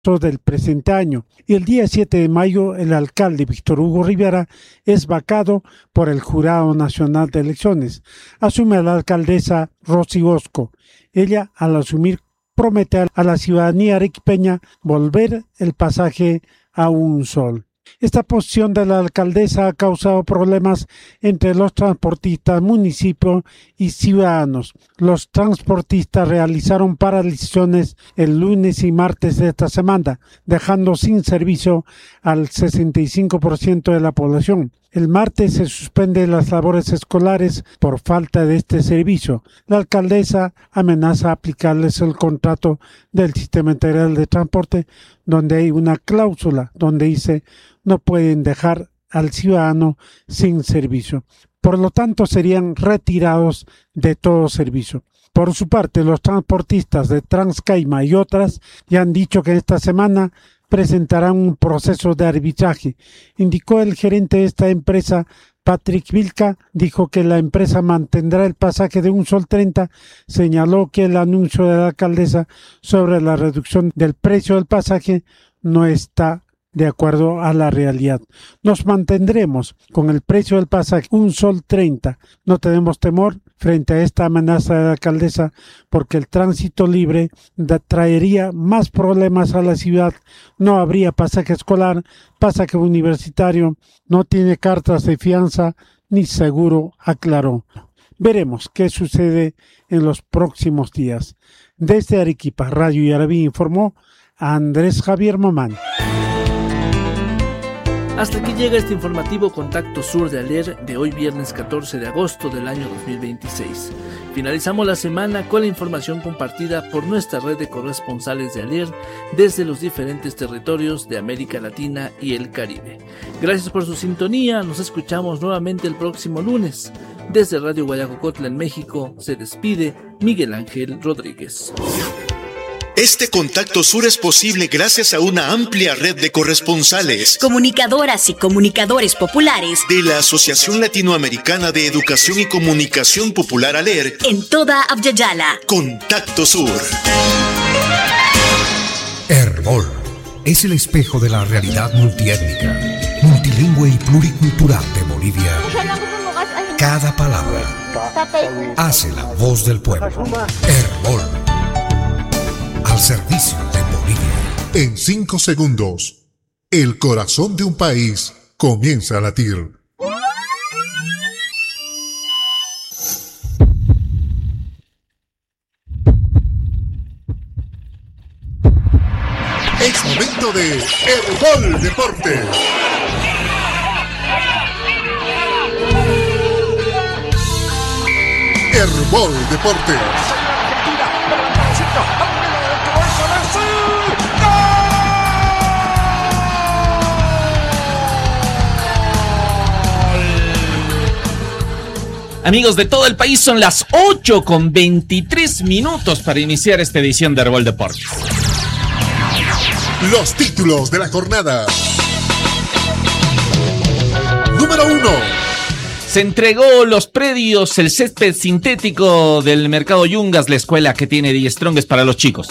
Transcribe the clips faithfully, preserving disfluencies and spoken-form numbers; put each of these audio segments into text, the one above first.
del presente año, y el día siete de mayo el alcalde Víctor Hugo Rivera es vacado por el Jurado Nacional de Elecciones. Asume a la alcaldesa Rosy Bosco. Ella, al asumir, promete a la ciudadanía arequipeña volver el pasaje a un sol. Esta posición de la alcaldesa ha causado problemas entre los transportistas, municipio y ciudadanos. Los transportistas realizaron paralizaciones el lunes y martes de esta semana, dejando sin servicio al sesenta y cinco por ciento de la población. El martes se suspenden las labores escolares por falta de este servicio. La alcaldesa amenaza aplicarles el contrato del Sistema Integral de Transporte, donde hay una cláusula donde dice no pueden dejar al ciudadano sin servicio. Por lo tanto, serían retirados de todo servicio. Por su parte, los transportistas de Transcaima y otras ya han dicho que esta semana presentarán un proceso de arbitraje. Indicó el gerente de esta empresa, Patrick Vilca, dijo que la empresa mantendrá el pasaje de un sol treinta. Señaló que el anuncio de la alcaldesa sobre la reducción del precio del pasaje no está de acuerdo a la realidad. Nos mantendremos con el precio del pasaje un sol treinta. No tenemos temor frente a esta amenaza de la alcaldesa porque el tránsito libre traería más problemas a la ciudad. No habría pasaje escolar, pasaje universitario, no tiene cartas de fianza ni seguro, aclaró. Veremos qué sucede en los próximos días. Desde Arequipa, Radio Yaraví informó a Andrés Javier Mamán. Hasta aquí llega este informativo Contacto Sur de Alier de hoy viernes catorce de agosto del año dos mil veintiséis. Finalizamos la semana con la información compartida por nuestra red de corresponsales de Alier desde los diferentes territorios de América Latina y el Caribe. Gracias por su sintonía, nos escuchamos nuevamente el próximo lunes. Desde Radio Guayacocotla en México se despide Miguel Ángel Rodríguez. Este Contacto Sur es posible gracias a una amplia red de corresponsales, comunicadoras y comunicadores populares de la Asociación Latinoamericana de Educación y Comunicación Popular ALER en toda Abya-Yala. Contacto Sur. Herbol es el espejo de la realidad multiétnica, multilingüe y pluricultural de Bolivia. Cada palabra hace la voz del pueblo. Herbol, al servicio de Bolivia. En cinco segundos, el corazón de un país comienza a latir. Es momento de Herbol Deportes. Herbol Deportes. Amigos de todo el país, son las ocho con veintitrés minutos para iniciar esta edición de Herbol Deportes. Los títulos de la jornada. Número uno. Se entregó los predios, el césped sintético del Mercado Yungas, la escuela que tiene Die Strongest para los chicos.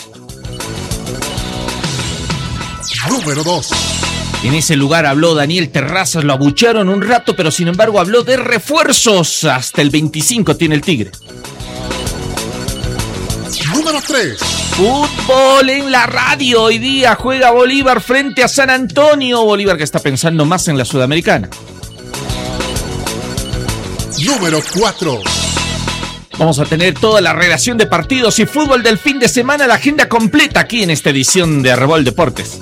Número dos. En ese lugar habló Daniel Terrazas, lo abuchearon un rato, pero sin embargo habló de refuerzos. Hasta el veinticinco tiene el Tigre. Número tres. Fútbol en la radio. Hoy día juega Bolívar frente a San Antonio. Bolívar que está pensando más en la Sudamericana. Número cuatro. Vamos a tener toda la relación de partidos y fútbol del fin de semana, la agenda completa aquí en esta edición de Herbol Deportes.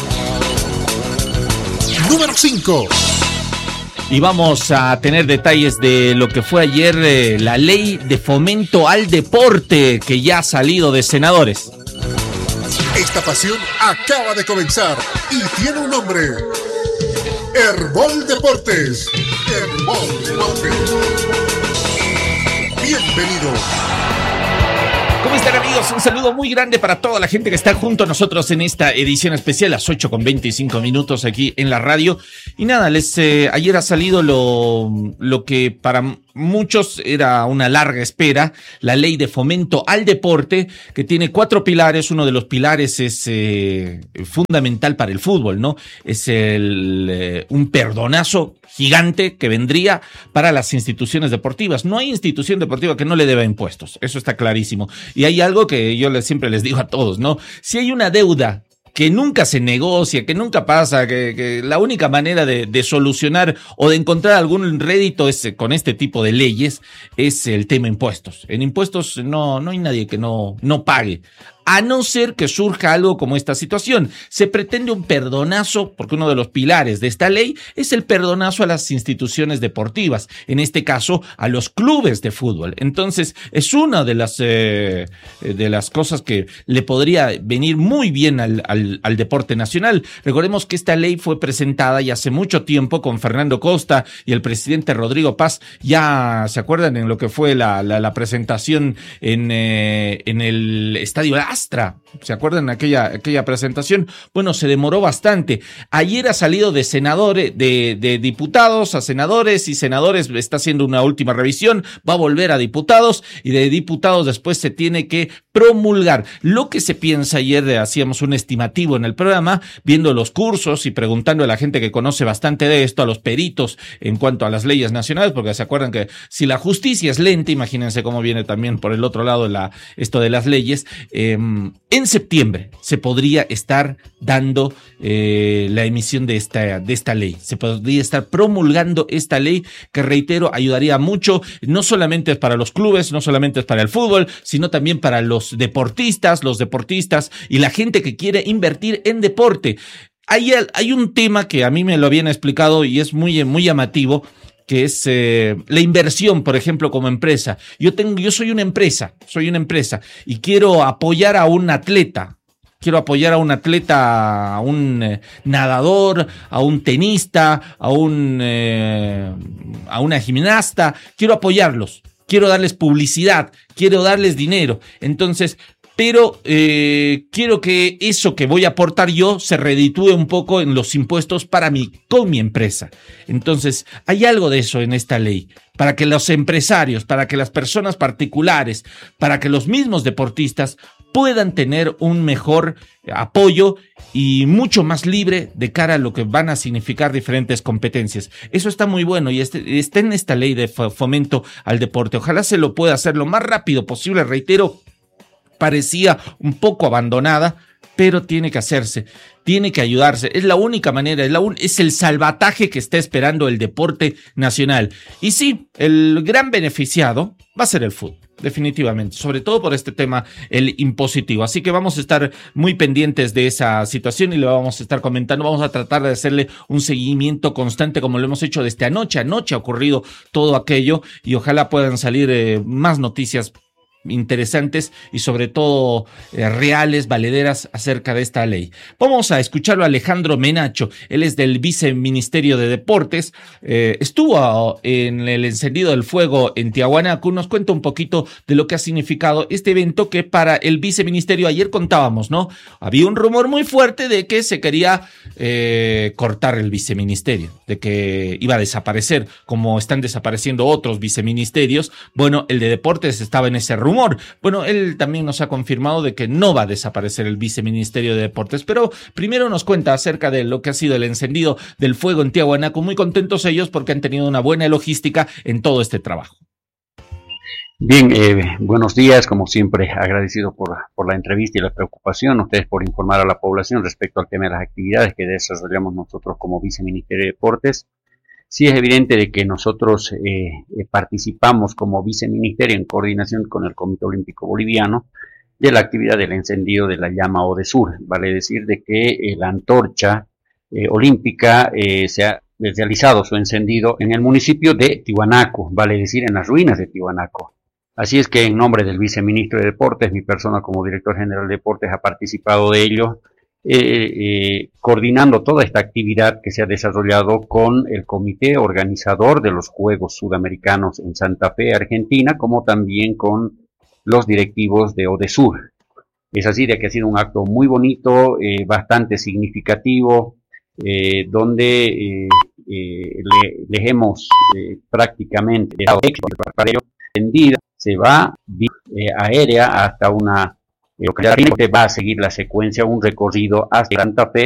Número cinco. Y vamos a tener detalles de lo que fue ayer eh, la ley de fomento al deporte que ya ha salido de senadores. Esta pasión acaba de comenzar y tiene un nombre. Herbol Deportes. Herbol Deportes. Bienvenido. ¿Cómo están, amigos? Un saludo muy grande para toda la gente que está junto a nosotros en esta edición especial, las ocho con veinticinco minutos aquí en la radio. Y nada, les eh, ayer ha salido lo, lo que para muchos era una larga espera, la ley de fomento al deporte, que tiene cuatro pilares. Uno de los pilares es eh, fundamental para el fútbol, ¿no? Es el eh, un perdonazo gigante que vendría para las instituciones deportivas. No hay institución deportiva que no le deba impuestos, eso está clarísimo. Y hay algo que yo les, siempre les digo a todos, ¿no? Si hay una deuda que nunca se negocia, que nunca pasa, que, que la única manera de, de solucionar o de encontrar algún rédito es, con este tipo de leyes, es el tema impuestos. En impuestos no, no hay nadie que no, no pague, a no ser que surja algo como esta situación. Se pretende un perdonazo, porque uno de los pilares de esta ley es el perdonazo a las instituciones deportivas, en este caso a los clubes de fútbol. Entonces es una de las, eh, de las cosas que le podría venir muy bien al, al, al deporte nacional. Recordemos que esta ley fue presentada ya hace mucho tiempo con Fernando Costa y el presidente Rodrigo Paz. Ya se acuerdan en lo que fue la, la, la presentación en, eh, en el Estadio Astra. ¿Se acuerdan de aquella, aquella presentación? Bueno, se demoró bastante. Ayer ha salido de senadores, de, de diputados a senadores, y senadores está haciendo una última revisión, va a volver a diputados, y de diputados después se tiene que promulgar. Lo que se piensa, ayer de, hacíamos un estimativo en el programa, viendo los cursos y preguntando a la gente que conoce bastante de esto, a los peritos en cuanto a las leyes nacionales, porque se acuerdan que si la justicia es lenta, imagínense cómo viene también por el otro lado la, esto de las leyes. eh, En septiembre se podría estar dando eh, la emisión de esta, de esta ley. Se podría estar promulgando esta ley que, reitero, ayudaría mucho. No solamente es para los clubes, no solamente es para el fútbol, sino también para los deportistas, los deportistas y la gente que quiere invertir en deporte. Hay, hay un tema que a mí me lo habían explicado y es muy, muy llamativo, que es eh, la inversión, por ejemplo, como empresa. Yo tengo, yo soy una empresa, soy una empresa y quiero apoyar a un atleta. Quiero apoyar a un atleta, a un eh, nadador, a un tenista, a un eh, a una gimnasta. Quiero apoyarlos, quiero darles publicidad, quiero darles dinero. Entonces, pero eh, quiero que eso que voy a aportar yo se reditúe un poco en los impuestos para mí, con mi empresa. Entonces, hay algo de eso en esta ley, para que los empresarios, para que las personas particulares, para que los mismos deportistas puedan tener un mejor apoyo y mucho más libre de cara a lo que van a significar diferentes competencias. Eso está muy bueno y este, está en esta ley de fomento al deporte. Ojalá se lo pueda hacer lo más rápido posible, reitero. Parecía un poco abandonada, pero tiene que hacerse, tiene que ayudarse. Es la única manera, es, la un, es el salvataje que está esperando el deporte nacional. Y sí, el gran beneficiado va a ser el fútbol, definitivamente, sobre todo por este tema, el impositivo. Así que vamos a estar muy pendientes de esa situación y lo vamos a estar comentando. Vamos a tratar de hacerle un seguimiento constante como lo hemos hecho desde anoche. Anoche ha ocurrido todo aquello y ojalá puedan salir eh, más noticias interesantes y sobre todo eh, reales, valederas acerca de esta ley. Vamos a escucharlo a Alejandro Menacho, él es del Viceministerio de Deportes, eh, estuvo en el encendido del fuego en Tiahuanaco, nos cuenta un poquito de lo que ha significado este evento que para el Viceministerio, ayer contábamos, ¿no? Había un rumor muy fuerte de que se quería eh, cortar el Viceministerio, de que iba a desaparecer, como están desapareciendo otros viceministerios. Bueno, el de Deportes estaba en ese rumor. Bueno, él también nos ha confirmado de que no va a desaparecer el Viceministerio de Deportes, pero primero nos cuenta acerca de lo que ha sido el encendido del fuego en Tiahuanaco. Muy contentos ellos porque han tenido una buena logística en todo este trabajo. Bien, eh, buenos días, como siempre agradecido por, por la entrevista y la preocupación, ustedes por informar a la población respecto al tema de las actividades que desarrollamos nosotros como Viceministerio de Deportes. Sí es evidente de que nosotros eh, participamos como viceministerio en coordinación con el Comité Olímpico Boliviano de la actividad del encendido de la llama Odesur. Vale decir de que eh, la antorcha eh, olímpica eh, se ha realizado su encendido en el municipio de Tiahuanaco, vale decir en las ruinas de Tiahuanaco. Así es que en nombre del viceministro de Deportes, mi persona como director general de Deportes ha participado de ello. Eh, eh, coordinando toda esta actividad que se ha desarrollado con el comité organizador de los Juegos Sudamericanos en Santa Fe, Argentina, como también con los directivos de Odesur. Es así de que ha sido un acto muy bonito, eh, bastante significativo, eh, donde eh, eh, le, les hemos eh, prácticamente dado éxito para ello, tendida, se va vía eh, aérea hasta una localidad, eh, va a seguir la secuencia, un recorrido hasta Santa Fe,